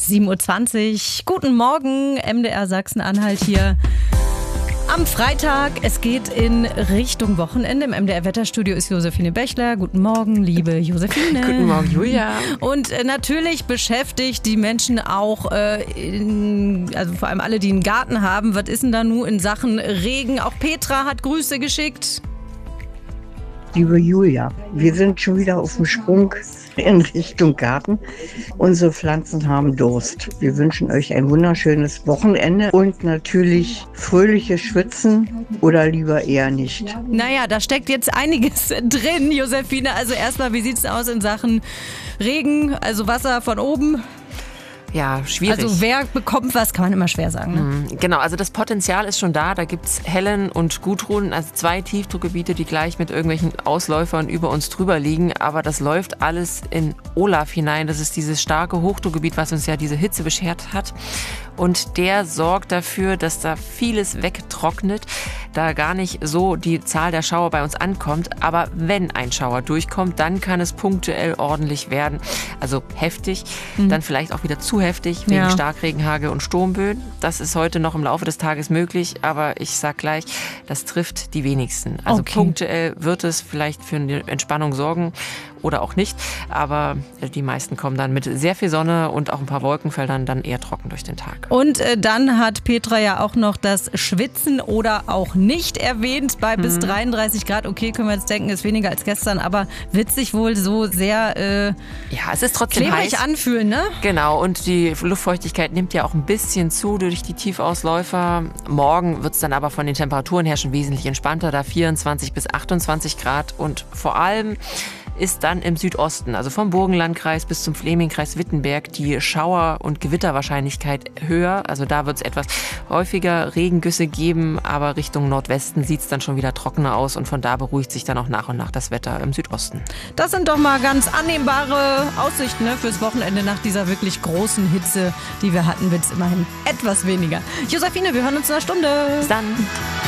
7:20 Uhr. Guten Morgen, MDR Sachsen-Anhalt hier. Am Freitag, es geht in Richtung Wochenende. Im MDR-Wetterstudio ist Josephine Bächler. Guten Morgen, liebe Josephine. Guten Morgen, Julia. Und natürlich beschäftigt die Menschen auch, also vor allem alle, die einen Garten haben. Was ist denn da nun in Sachen Regen? Auch Petra hat Grüße geschickt. Liebe Julia, wir sind schon wieder auf dem Sprung in Richtung Garten. Unsere Pflanzen haben Durst. Wir wünschen euch ein wunderschönes Wochenende und natürlich fröhliches Schwitzen oder lieber eher nicht. Naja, da steckt jetzt einiges drin, Josephine. Also erstmal, wie sieht es aus in Sachen Regen, also Wasser von oben? Ja, schwierig. Also wer bekommt was, kann man immer schwer sagen. Ne? Genau, also das Potenzial ist schon da. Da gibt's Helen und Gudrun, also 2 Tiefdruckgebiete, die gleich mit irgendwelchen Ausläufern über uns drüber liegen. Aber das läuft alles in Olaf hinein. Das ist dieses starke Hochdruckgebiet, was uns ja diese Hitze beschert hat. Und der sorgt dafür, dass da vieles wegtrocknet, da gar nicht so die Zahl der Schauer bei uns ankommt. Aber wenn ein Schauer durchkommt, dann kann es punktuell ordentlich werden. Also heftig, dann vielleicht auch wieder zu heftig wegen Starkregenhagel und Sturmböen. Das ist heute noch im Laufe des Tages möglich, aber ich sag gleich, das trifft die wenigsten. Also punktuell wird es vielleicht für eine Entspannung sorgen oder auch nicht, aber die meisten kommen dann mit sehr viel Sonne und auch ein paar Wolkenfeldern dann eher trocken durch den Tag. Und dann hat Petra ja auch noch das Schwitzen oder auch nicht erwähnt bei bis 33 Grad. Okay, können wir jetzt denken, ist weniger als gestern, aber wird sich wohl so sehr ja, es ist trotzdem klebrig heiß anfühlen, ne? Genau, und die Luftfeuchtigkeit nimmt ja auch ein bisschen zu durch die Tiefausläufer. Morgen wird es dann aber von den Temperaturen her schon wesentlich entspannter, da 24 bis 28 Grad und vor allem ist dann im Südosten, also vom Burgenlandkreis bis zum Flemingkreis Wittenberg, die Schauer- und Gewitterwahrscheinlichkeit höher. Also da wird es etwas häufiger Regengüsse geben, aber Richtung Nordwesten sieht es dann schon wieder trockener aus und von da beruhigt sich dann auch nach und nach das Wetter im Südosten. Das sind doch mal ganz annehmbare Aussichten, ne, fürs Wochenende nach dieser wirklich großen Hitze, die wir hatten, wird es immerhin etwas weniger. Josephine, wir hören uns in einer Stunde. Bis dann.